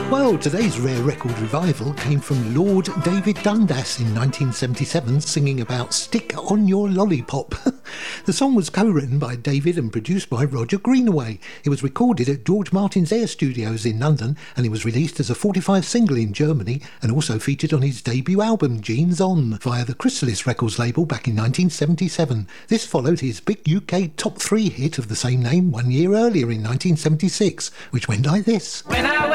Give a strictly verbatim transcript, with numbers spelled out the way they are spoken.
Well, today's rare record revival came from Lord David Dundas in nineteen seventy-seven, singing about Stick on Your Lollipop. The song was co-written by David and produced by Roger Greenaway. It was recorded at George Martin's Air Studios in London, and it was released as a forty-five single in Germany and also featured on his debut album Jeans On via the Chrysalis Records label back in nineteen seventy-seven. This followed his big U K top three hit of the same name one year earlier in nineteen seventy-six, which went like this. When I